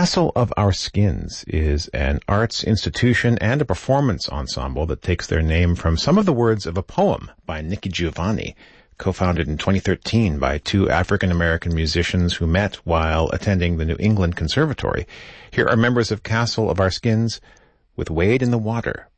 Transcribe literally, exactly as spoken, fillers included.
Castle of Our Skins is an arts institution and a performance ensemble that takes their name from some of the words of a poem by Nikki Giovanni, co-founded in twenty thirteen by two African-American musicians who met while attending the New England Conservatory. Here are members of Castle of Our Skins with Wade in the Water.